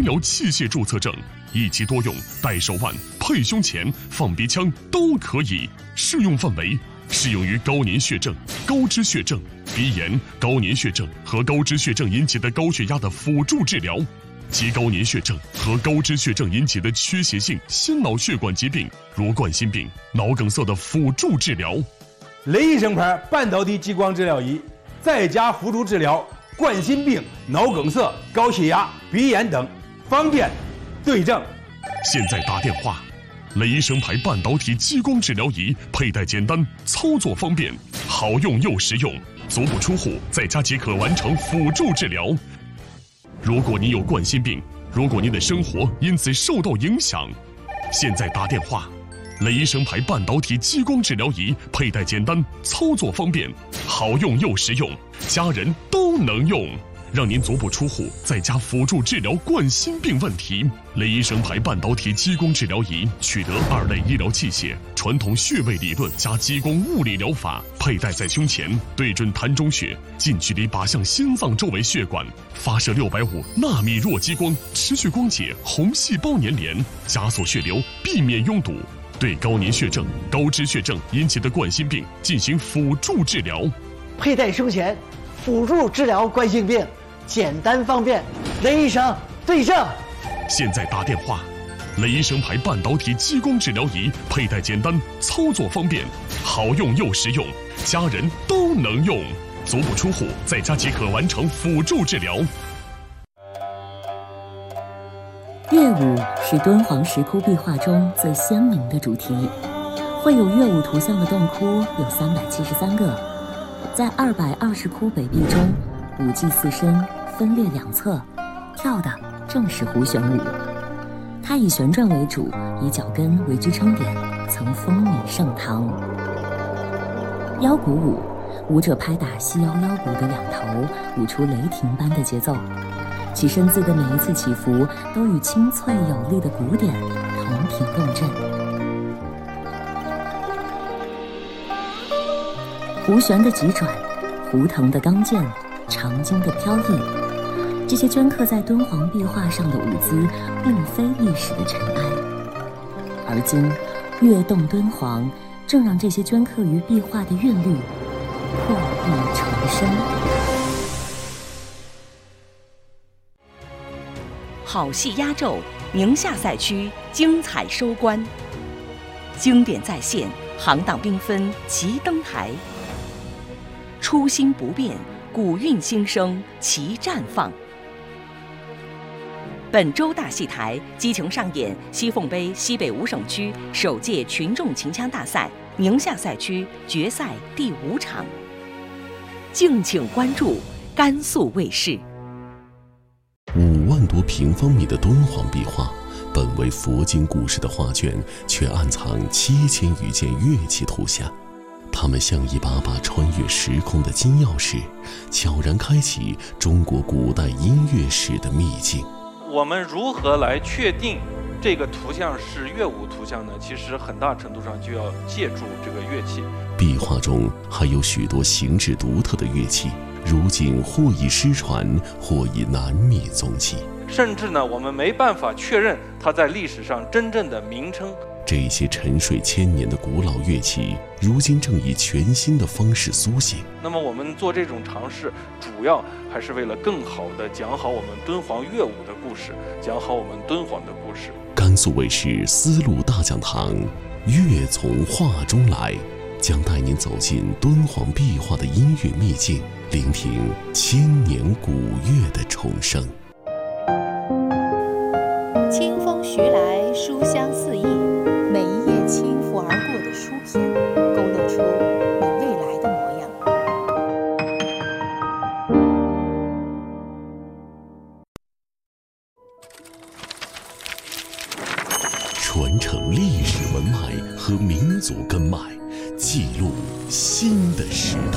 疗器械注册证，一机多用，戴手腕、配胸前、放鼻腔都可以。适用范围适用于高粘血症、高脂血症、鼻炎、高粘血症和高脂血症引起的高血压的辅助治疗，及高粘血症和高脂血症引起的缺血性心脑血管疾病，如冠心病、脑梗塞的辅助治疗。 雷医生牌半导体激光治疗仪，在家辅助治疗冠心病、脑梗塞、高血压、鼻炎等，方便对症。 现在打电话。雷医生牌半导体激光治疗仪，佩戴简单，操作方便，好用又实用，足不出户，在家即可完成辅助治疗。如果你有冠心病，如果您的生活因此受到影响，现在打电话。雷医生牌半导体激光治疗仪，佩戴简单，操作方便，好用又实用，家人都能用。让您足不出户，在家辅助治疗冠心病问题。雷医生牌半导体激光治疗仪取得2类医疗器械，传统穴位理论加激光物理疗法，佩戴在胸前，对准膻中穴，近距离靶向心脏周围血管，发射650纳米弱激光，持续光解红细胞粘连，加速血流，避免拥堵。对高粘血症、高脂血症引起的冠心病进行辅助治疗。 佩戴胸前，辅助治疗冠心病。简单方便，雷医生对症。 现在打电话。雷医生牌半导体激光治疗仪，佩戴简单，操作方便，好用又实用，家人都能用，足不出户，在家即可完成辅助治疗。 乐舞是敦煌石窟壁画中最鲜明的主题，绘有乐舞图像的洞窟有373个，在220窟北壁中，5祭4身，分列2侧，跳的正是胡旋舞。它以旋转为主，以脚跟为支撑点，曾风靡盛唐。腰鼓舞，舞者拍打细腰腰鼓的2头，舞出雷霆般的节奏，其身姿的每一次起伏都与清脆有力的鼓点同频共振。胡旋的急转，胡腾的刚健，长经的飘逸，这些镌刻在敦煌壁画上的舞姿，并非历史的尘埃。而今，跃动敦煌，正让这些镌刻于壁画的韵律破壁重生。 好戏压轴，宁夏赛区精彩收官，经典再现，行当缤纷齐登台，初心不变，古韵新生齐绽放。本周大戏台激情上演西凤杯西北5省区首届群众秦腔大赛宁夏赛区决赛第5场，敬请关注甘肃卫视。 5万多平方米的敦煌壁画，本为佛经故事的画卷，却暗藏7000余件乐器图像。它们像一把把穿越时空的金钥匙，悄然开启中国古代音乐史的秘境。 我们如何来确定这个图像是乐舞图像呢？其实很大程度上就要借助这个乐器。 壁画中还有许多形制独特的乐器，如今或已失传，或已难觅踪迹。 甚至呢，我们没办法确认它在历史上真正的名称。 这些沉睡1000年的古老乐器，如今正以全新的方式苏醒。 那么我们做这种尝试，主要还是为了更好地讲好我们敦煌乐舞的故事，讲好我们敦煌的故事。 甘肃卫视丝路大讲堂，乐从画中来，将带您走进敦煌壁画的音乐秘境，聆听千年古乐的重生。 清风徐来，书香四溢，每一页轻拂而过的书篇，勾勒出你未来的模样。 传承历史文脉和民族根脉，记录新的时代。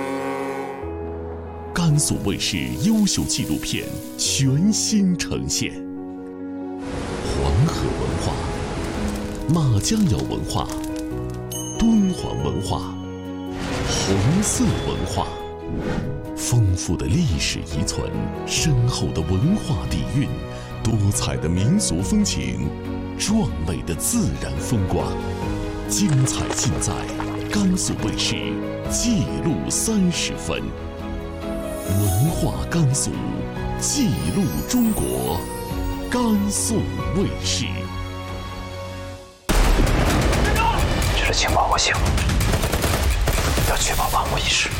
甘肃卫视优秀纪录片全新呈现。黄河文化、马家窑文化、敦煌文化、红色文化，丰富的历史遗存，深厚的文化底蕴， 多彩的民俗风情，壮美的自然风光，精彩尽在甘肃卫视记录30分。文化甘肃，记录中国，甘肃卫视。 这是情报我行，要确保万无一失。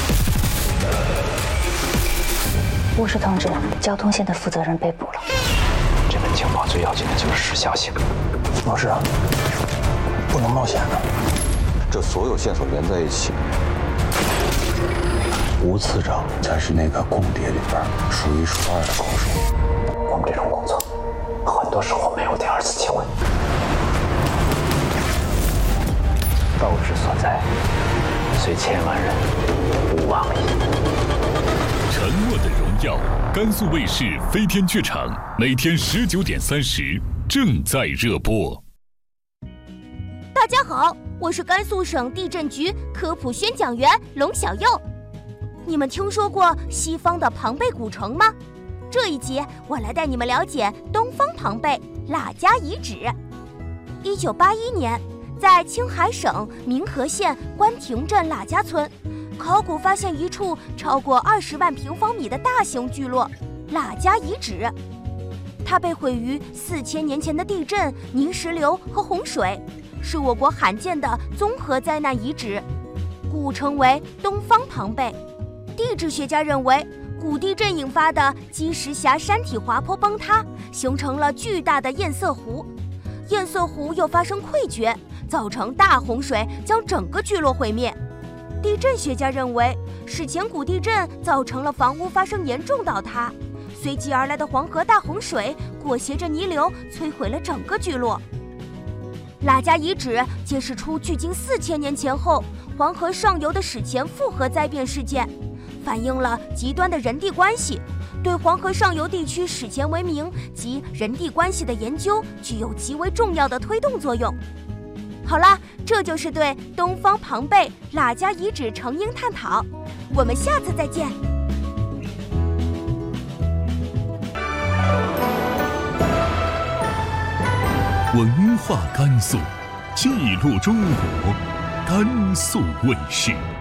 乌氏同志，交通线的负责人被捕了。 这份情报最要紧的就是时效性。 老师，不能冒险的。 这所有线索连在一起， 吴次长才是那个共谍里边数1数2的高手。 我们这种工作，很多时候没有第2次机会。斗志所在，虽千万人，吾往矣。 沉默的荣耀，甘肃卫视飞天剧场，每天19点30正在热播。 大家好，我是甘肃省地震局科普宣讲员龙小佑。你们听说过西方的庞贝古城吗？这一集我来带你们了解东方庞贝喇家遗址。1981年，在青海省民和县关亭镇喇家村，考古发现一处超过20万平方米的大型聚落喇家遗址。它被毁于4000年前的地震、泥石流和洪水，是我国罕见的综合灾难遗址，故称为东方庞贝。地质学家认为，古地震引发的积石峡山体滑坡崩塌，形成了巨大的堰塞湖，堰塞湖又发生溃决，造成大洪水，将整个聚落毁灭。地震学家认为，史前古地震造成了房屋发生严重倒塌，随即而来的黄河大洪水裹挟着泥流，摧毁了整个聚落。喇家遗址揭示出距今4000年前后黄河上游的史前复合灾变事件，反映了极端的人地关系，对黄河上游地区史前文明及人地关系的研究具有极为重要的推动作用。好啦，这就是对东方庞贝喇家遗址成因探讨，我们下次再见。 文化甘肃，记录中国，甘肃卫视。